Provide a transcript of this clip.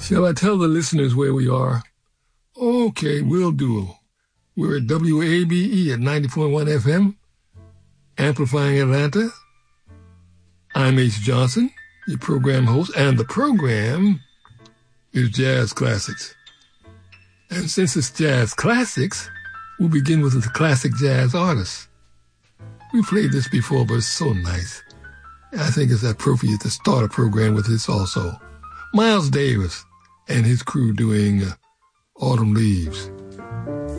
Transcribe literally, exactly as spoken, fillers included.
Shall I tell the listeners where we are? Okay, we'll do. We're at W A B E at ninety point one F M, amplifying Atlanta. I'm H. Johnson, your program host, and the program is Jazz Classics. And since it's Jazz Classics, we'll begin with the classic jazz artists. We played this before, but it's so nice. I think it's appropriate to start a program with this also. Miles Davis and his crew doing uh, Autumn Leaves.